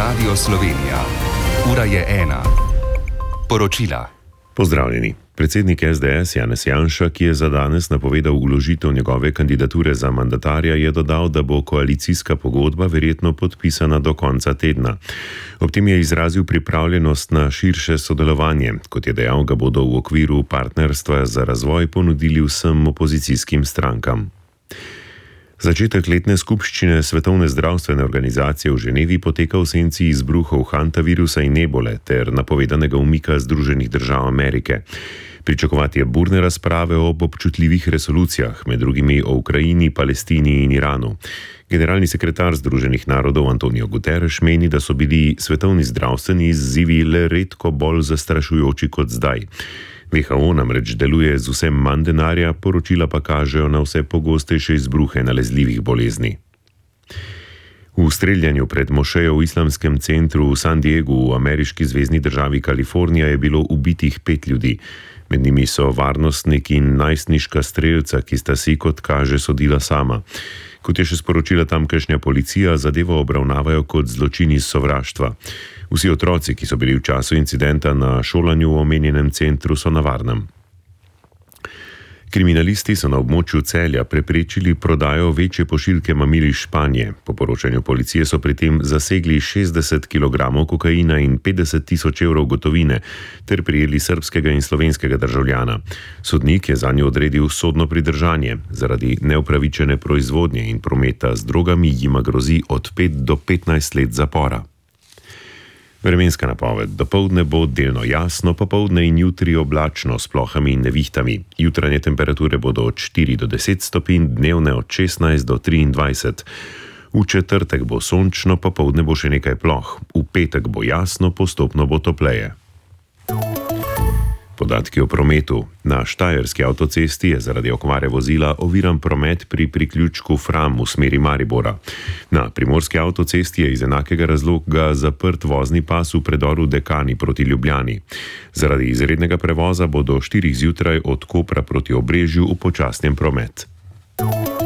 Radio Slovenija. Ura je 1. Poročila. Pozdravljeni. Predsednik SDS Janez Janša, ki je za danes napovedal vložitev njegove kandidature za mandatarja, je dodal, da bo koalicijska pogodba verjetno podpisana do konca tedna. Ob tem je izrazil pripravljenost na širše sodelovanje. Kot je dejal, ga bodo v okviru partnerstva za razvoj ponudili vsem opozicijskim strankam. Začetek letne skupščine Svetovne zdravstvene organizacije v Ženevi poteka v senci izbruhov hantavirusa in ebole ter napovedanega umika Združenih držav Amerike. Pričakovati je burne razprave o občutljivih resolucijah, med drugimi o Ukrajini, Palestini in Iranu. Generalni sekretar Združenih narodov Antonio Guterres meni, da so bili svetovni zdravstveni izzivi le redko bolj zastrašujoči kot zdaj. WHO namreč deluje z vsem manj denarja, poročila pa kažejo na vse pogostejše izbruhe nalezljivih bolezni. V streljanju pred mošejo v islamskem centru v San Diegu v ameriški zvezni državi Kalifornija je bilo ubitih 5 ljudi. Med njimi so varnostnik in najstniška strelca, ki sta si, kot kaže, sodila sama. Kot je še sporočila tamkajšnja policija, zadevo obravnavajo kot zločin iz sovraštva. Vsi otroci, ki so bili v času incidenta na šolanju v omenjenem centru, so na varnem. Kriminalisti so na območju Celja preprečili prodajo večje pošiljke mamil iz Španije. Po poročanju policije so pri tem zasegli 60 kg kokaina in 50 000 evrov gotovine ter prijeli srbskega in slovenskega državljana. Sodnik je zanjo odredil sodno pridržanje. Zaradi neupravičene proizvodnje in prometa z drogami jima grozi od 5 do 15 let zapora. Vremenska napoved. Dopoldne bo delno jasno, popoldne in jutri oblačno s plohami in nevihtami. Jutranje temperature bodo od 4 do 10 stopinj, dnevne od 16 do 23. V četrtek bo sončno, popoldne bo še nekaj ploh. V petek bo jasno, postopno bo topleje. Podatki o prometu. Na štajerski avtocesti je zaradi okvare vozila oviran promet pri priključku Fram v smeri Maribora. Na primorski avtocesti je iz enakega razloga zaprt vozni pas v predoru Dekani proti Ljubljani. Zaradi izrednega prevoza bo do 4 zjutraj od Kopra proti Obrežju upočasnjen promet.